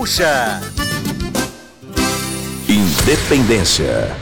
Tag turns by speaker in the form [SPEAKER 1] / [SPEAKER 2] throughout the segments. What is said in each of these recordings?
[SPEAKER 1] Puxa!
[SPEAKER 2] Independência.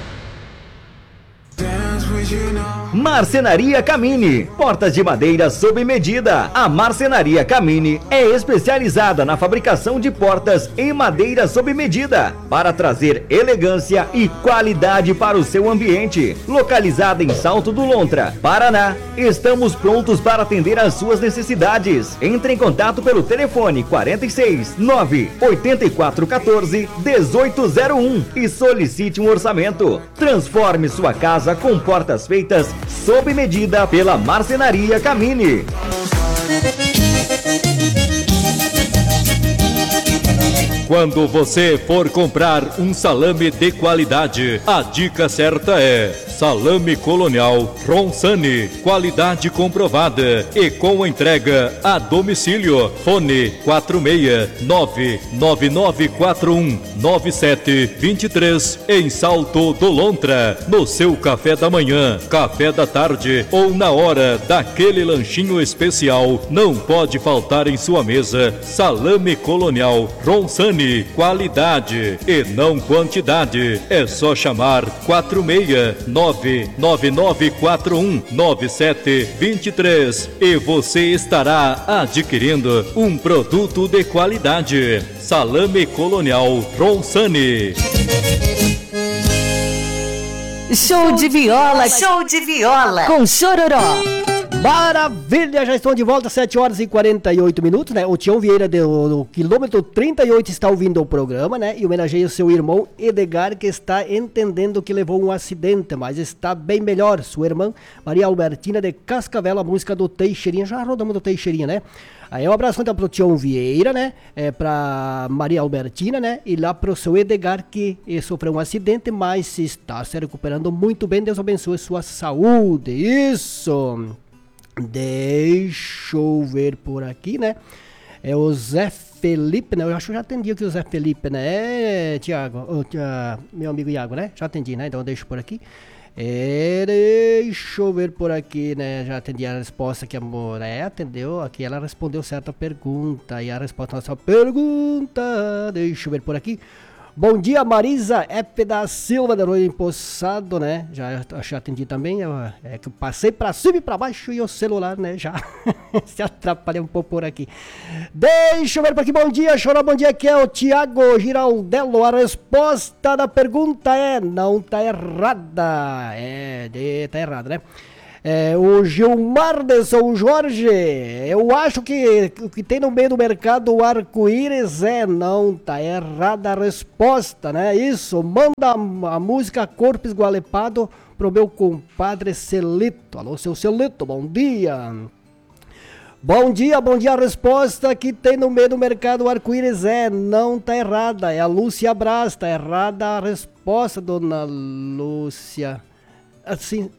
[SPEAKER 3] Marcenaria Camini, portas de madeira sob medida. A Marcenaria Camini é especializada na fabricação de portas em madeira sob medida, para trazer elegância e qualidade para o seu ambiente. Localizada em Salto do Lontra, Paraná, estamos prontos para atender às suas necessidades. Entre em contato pelo telefone 46 9 8414 1801 e solicite um orçamento. Transforme sua casa com portas feitas sob medida pela Marcenaria Camini.
[SPEAKER 4] Quando você for comprar um salame de qualidade, a dica certa é Salame Colonial Ronsani, qualidade comprovada e com entrega a domicílio. Fone 469-9941-9723 em Salto do Lontra. No seu café da manhã, café da tarde ou na hora daquele lanchinho especial, não pode faltar em sua mesa Salame Colonial Ronsani, qualidade e não quantidade. É só chamar 469-9941-9723 e você estará adquirindo um produto de qualidade. Salame Colonial Ronsani.
[SPEAKER 5] Show de viola, show de viola com Chororó.
[SPEAKER 6] Maravilha, já estão de volta, 7 horas e 48 minutos, né? O Tião Vieira do quilômetro 38 está ouvindo o programa, né? E homenageia o seu irmão Edgar, que está entendendo que levou um acidente, mas está bem melhor. Sua irmã Maria Albertina de Cascavel, a música do Teixeirinha, já rodamos do Teixeirinha, né? Aí um abraço então pro Tião Vieira, né? Pra Maria Albertina, né? E lá pro seu Edgar, que sofreu um acidente, mas está se recuperando muito bem. Deus abençoe sua saúde. Isso! Deixa eu ver por aqui, né? É o Zé Felipe, né? Eu acho que eu já atendi aqui o Zé Felipe, né? Tiago, meu amigo Iago, né? Já atendi, né? Então deixa por aqui. Deixa eu ver por aqui, né? Já atendi a resposta que a mulher atendeu. Aqui ela respondeu certa pergunta. E a resposta da nossa pergunta, deixa eu ver por aqui. Bom dia, Marisa F. da Silva, da Arroio Empoçado, né? Já atendi também. É que eu passei pra cima e pra baixo e o celular, né? Já se atrapalhei um pouco por aqui. Deixa eu ver por aqui. Bom dia, Choró. Bom dia, aqui é o Tiago Giraldello. A resposta da pergunta é: não tá errada. Tá errada, né? O Gilmar de São Jorge, eu acho que o que tem no meio do mercado o arco-íris não tá errada a resposta, né? Isso, manda a música Corpo Esgualepado pro meu compadre Celito. Alô, seu Celito, bom dia. Bom dia, a resposta que tem no meio do mercado o arco-íris não tá errada, é a Lúcia Brás, tá errada a resposta, dona Lúcia. Assim...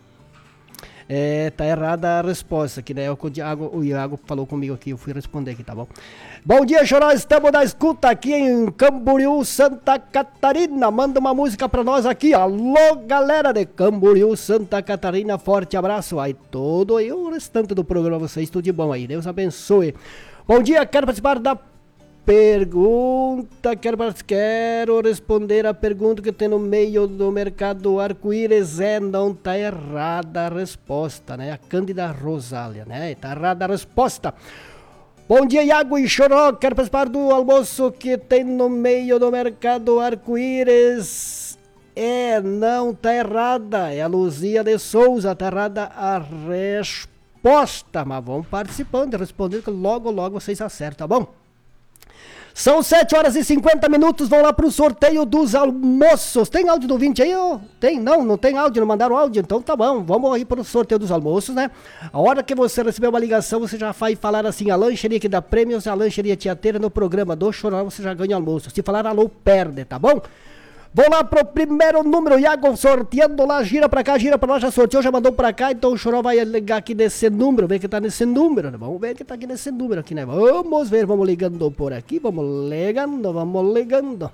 [SPEAKER 6] tá errada a resposta aqui, né? O Iago falou comigo aqui, eu fui responder aqui, tá bom? Bom dia, Choró, estamos na escuta aqui em Camboriú, Santa Catarina. Manda uma música pra nós aqui. Alô, galera de Camboriú, Santa Catarina, forte abraço. Aí todo e o restante do programa, vocês, tudo de bom aí, Deus abençoe. Bom dia, quero participar da pergunta, quero responder a pergunta que tem no meio do mercado arco-íris não tá errada a resposta, né? A Cândida Rosália, né? Tá errada a resposta. Bom dia, Iago e Choró, quero participar do almoço que tem no meio do mercado arco-íris. Não tá errada, é a Luzia de Souza, tá errada a resposta, mas vamos participando, respondendo que logo vocês acertam, tá bom? São 7 horas e 50 minutos, vão lá pro sorteio dos almoços. Tem áudio do ouvinte aí? Tem? Não tem áudio, não mandaram áudio? Então tá bom, vamos aí pro sorteio dos almoços, né? A hora que você receber uma ligação, você já vai falar assim, a lancheria que dá prêmios, a lancheria Tiateira no programa do Choró, você já ganha almoço. Se falar alô, perde, tá bom? Vou lá pro primeiro número, Iago, sorteando lá, gira pra cá, gira pra lá, já sorteou, já mandou pra cá, então o Choró vai ligar aqui nesse número, ver que tá nesse número, né? Vamos ver que tá aqui nesse número aqui, né? Vamos ver, vamos ligando por aqui, vamos ligando.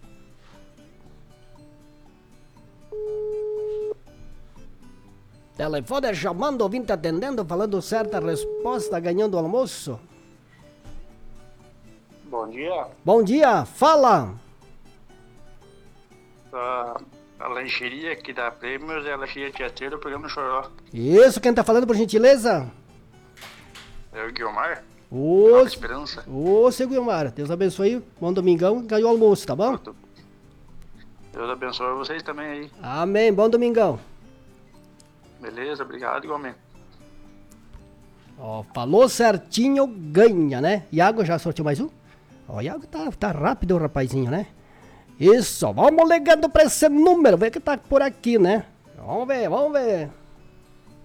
[SPEAKER 6] Até telefone, chamando, ouvinte atendendo, falando certa resposta, ganhando o almoço.
[SPEAKER 1] Bom dia.
[SPEAKER 6] Bom dia, fala.
[SPEAKER 1] A lancheria que dá prêmios é a lancheria Teateiro, programa Choró.
[SPEAKER 6] Isso, quem tá falando, por gentileza?
[SPEAKER 1] É o Guilmar?
[SPEAKER 6] Ô,
[SPEAKER 1] Nova Esperança.
[SPEAKER 6] seu Guilmar, Deus abençoe. Bom domingão, ganhou o almoço, tá bom?
[SPEAKER 1] Deus abençoe vocês também aí.
[SPEAKER 6] Amém, bom domingão.
[SPEAKER 1] Beleza, obrigado igualmente.
[SPEAKER 6] Ó, falou certinho, ganha, né? Iago já sortiu mais um? Ó, Iago tá rápido, o rapazinho, né? Isso, vamos ligando pra esse número, ver que tá por aqui, né? Vamos ver.